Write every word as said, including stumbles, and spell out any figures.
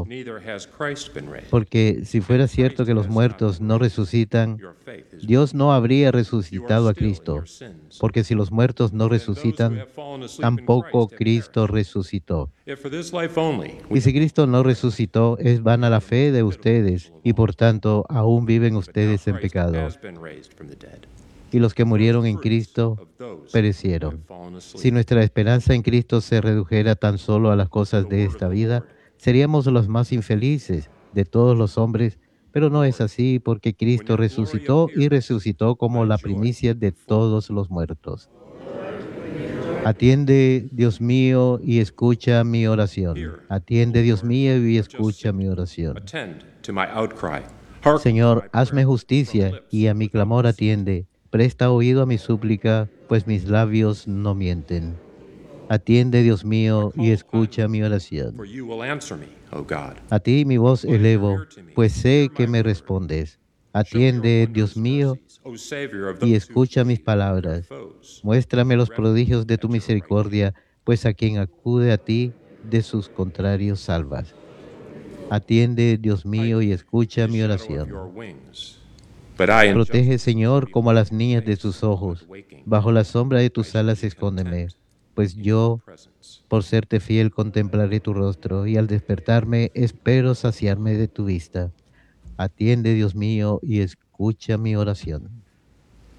Cristo. Neither has Christ been raised. Porque si If fuera cierto Christ que los has not muertos been no raised, resucitan, your faith is Dios vain. no habría You are resucitado a still in your Cristo. sins. Porque si los muertos no Then those who resucitan, have fallen asleep in tampoco Christ have Cristo perished. resucitó. If for this life only we Y si have hope Cristo in no Christ, resucitó, es vana la we are fe most de pitiable ustedes, people of y all. por tanto aún viven But now ustedes en Christ pecado. has been raised from the dead. Y los que The first murieron en fruits Cristo of those who have perecieron. fallen Si asleep. nuestra esperanza en Cristo se redujera tan solo a las The cosas de word of esta the vida, Lord. seríamos los más infelices de todos los hombres, pero no es así porque When Cristo your glory resucitó y appears, resucitó como my la joy primicia will be de full. todos los muertos. Atiende, Dios mío, y escucha mi oración. Hear, O Atiende, Dios Lord, mío, y not just escucha sit. mi oración. Attend to my outcry. Hearken to Señor, my hazme prayer from justicia lips y a mi without clamor deceit. atiende. Presta oído a mi súplica, pues mis labios no mienten. Atiende, Dios I mío, y call upon escucha you, mi for oración. you will answer me, O God. A ti mi voz Incline your elevo, ear to me. pues Hear sé que my me prayer. respondes. Show your Atiende, Dios wondrous mío, mercies, O Savior of y those who escucha mis flee, your palabras. foes, Muéstrame los refuge prodigios de tu at your right hand. misericordia, pues a quien acude a ti, de sus contrarios salvas. Atiende, Dios Hide mío, y me in escucha the mi shadow of your oración. wings. But I in Protege, justice shall Señor, como a behold las your niñas de face. tus At ojos. waking Bajo la sombra de I tus shall alas be escóndeme, content pues in your yo, presence. por serte fiel, contemplaré tu rostro, y al despertarme espero saciarme de tu vista. Atiende, Dios mío, y escucha mi oración.